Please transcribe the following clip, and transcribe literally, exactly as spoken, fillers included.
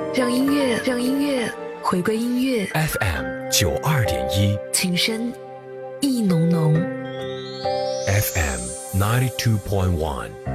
让音乐，让音乐回归音乐。 F M 九二点一， 琴声意浓浓。 F M ninety two point one。